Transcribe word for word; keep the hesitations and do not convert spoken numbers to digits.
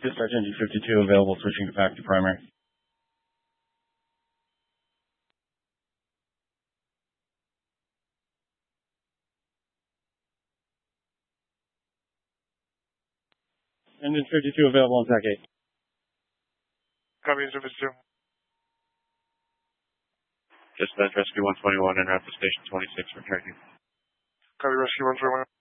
Dispatch N G fifty-two available, switching to pack to primary. Engine fifty-two available on T A C eight. Copy, Engine fifty-two. Dispatch Rescue one twenty-one and route to Station twenty-six for tracking. Copy, Rescue one twenty-one.